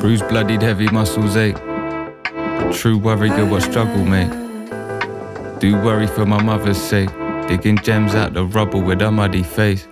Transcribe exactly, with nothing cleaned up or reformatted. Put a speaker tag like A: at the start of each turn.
A: Bruised, bloodied, heavy muscles ache. True worry, girl, what struggle, mate. Do worry for my mother's sake. Digging gems out the rubble with a muddy face.